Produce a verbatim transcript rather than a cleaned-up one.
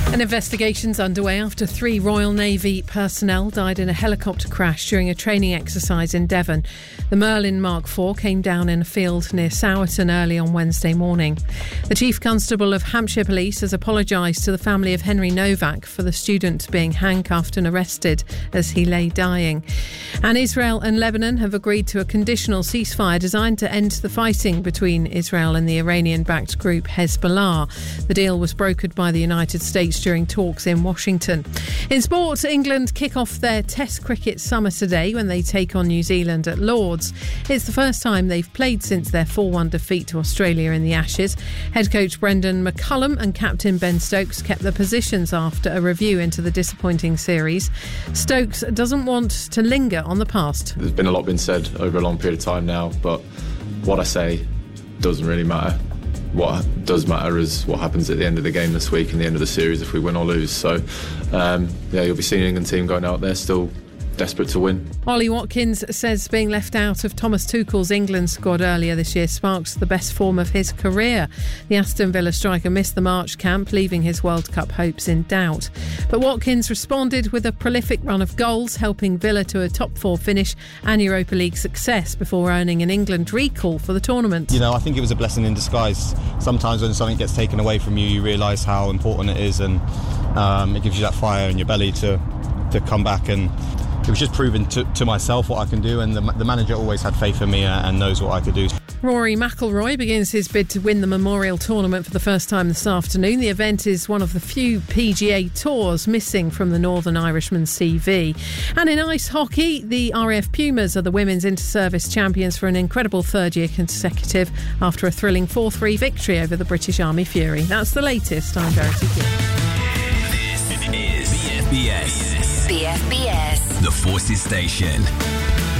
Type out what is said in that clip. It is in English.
An investigation's underway after three Royal Navy personnel died in a helicopter crash during a training exercise in Devon. The Merlin Mark four came down in a field near Sowerton early on Wednesday morning. The Chief Constable of Hampshire Police has apologised to the family of Henry Novak for the student being handcuffed and arrested as he lay dying. And Israel and Lebanon have agreed to a conditional ceasefire designed to end the fighting between Israel and the Iranian-backed group Hezbollah. The deal was brokered by the United States during talks in Washington. In sport, England kick off their Test cricket summer today when they take on New Zealand at Lords. It's the first time they've played since their four one defeat to Australia in the Ashes. Head coach Brendan McCullum and captain Ben Stokes kept their positions after a review into the disappointing series. Stokes doesn't want to linger on the past. There's been a lot been said over a long period of time now, but what I say doesn't really matter. What does matter is what happens at the end of the game this week and the end of the series if we win or lose. So, um, yeah, you'll be seeing the England team going out there still desperate to win. Ollie Watkins says being left out of Thomas Tuchel's England squad earlier this year sparks the best form of his career. The Aston Villa striker missed the March camp, leaving his World Cup hopes in doubt. But Watkins responded with a prolific run of goals, helping Villa to a top four finish and Europa League success before earning an England recall for the tournament. You know, I think it was a blessing in disguise. Sometimes when something gets taken away from you, you realise how important it is, and um, it gives you that fire in your belly to, to come back. And it was just proving to, to myself what I can do, and the, the manager always had faith in me and knows what I could do. Rory McIlroy begins his bid to win the Memorial Tournament for the first time this afternoon. The event is one of the few P G A tours missing from the Northern Irishman's C V. And in ice hockey, the R A F Pumas are the women's inter-service champions for an incredible third year consecutive after a thrilling four three victory over the British Army Fury. That's the latest. I'm Verity Gill. This is B F B S. B F B S. The Forces Station.